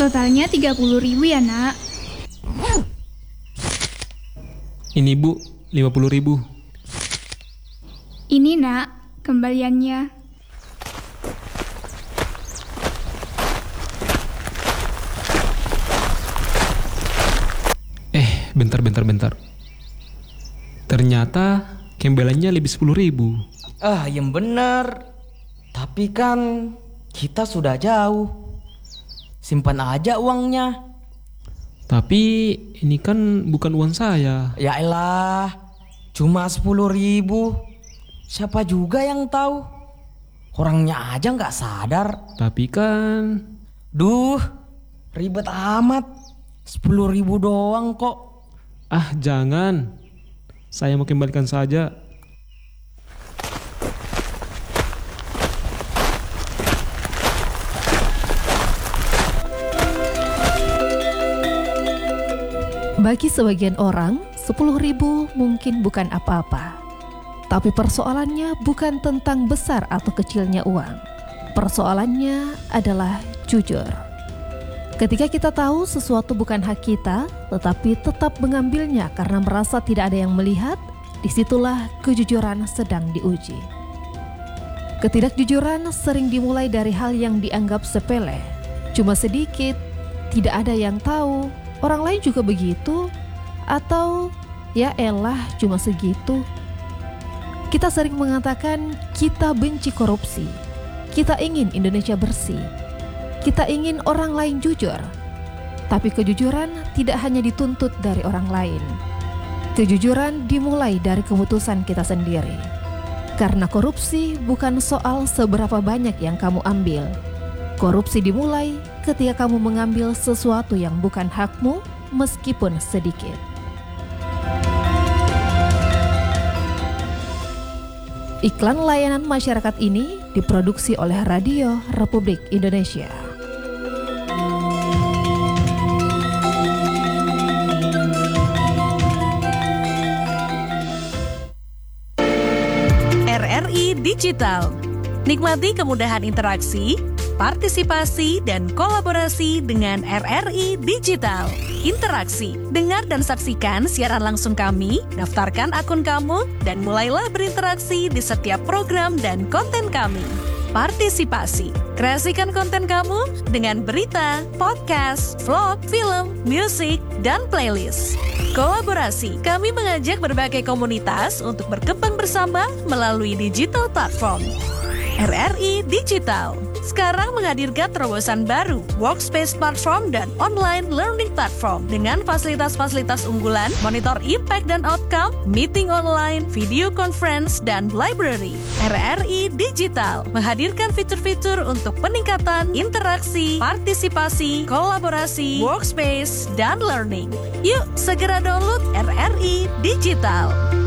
Totalnya 30.000 ya, Nak. Ini Bu, 50.000. Ini, Nak, kembaliannya. Bentar. Ternyata kembaliannya lebih 10.000. Yang bener. Tapi kan kita sudah jauh. Simpan aja uangnya. Tapi ini kan bukan uang saya. Ya elah, cuma 10.000. Siapa juga yang tahu? Orangnya aja gak sadar. Tapi kan... Duh, ribet amat. 10.000 doang kok. Jangan. Saya mau kembalikan saja. Bagi sebagian orang, 10.000 mungkin bukan apa-apa. Tapi persoalannya bukan tentang besar atau kecilnya uang. Persoalannya adalah jujur. Ketika kita tahu sesuatu bukan hak kita, tetapi tetap mengambilnya karena merasa tidak ada yang melihat, disitulah kejujuran sedang diuji. Ketidakjujuran sering dimulai dari hal yang dianggap sepele. Cuma sedikit, tidak ada yang tahu, orang lain juga begitu, atau ya elah cuma segitu. Kita sering mengatakan kita benci korupsi, kita ingin Indonesia bersih, kita ingin orang lain jujur. Tapi kejujuran tidak hanya dituntut dari orang lain. Kejujuran dimulai dari keputusan kita sendiri. Karena korupsi bukan soal seberapa banyak yang kamu ambil. Korupsi dimulai ketika kamu mengambil sesuatu yang bukan hakmu, meskipun sedikit. Iklan layanan masyarakat ini diproduksi oleh Radio Republik Indonesia. RRI Digital. Nikmati kemudahan interaksi, partisipasi, dan kolaborasi dengan RRI Digital. Interaksi, dengar dan saksikan siaran langsung kami, daftarkan akun kamu, dan mulailah berinteraksi di setiap program dan konten kami. Partisipasi, kreasikan konten kamu dengan berita, podcast, vlog, film, musik, dan playlist. Kolaborasi, kami mengajak berbagai komunitas untuk berkembang bersama melalui digital platform. RRI Digital sekarang menghadirkan terobosan baru, workspace platform dan online learning platform dengan fasilitas-fasilitas unggulan, monitor impact dan outcome, meeting online, video conference, dan library. RRI Digital menghadirkan fitur-fitur untuk peningkatan interaksi, partisipasi, kolaborasi, workspace, dan learning. Yuk segera download RRI Digital.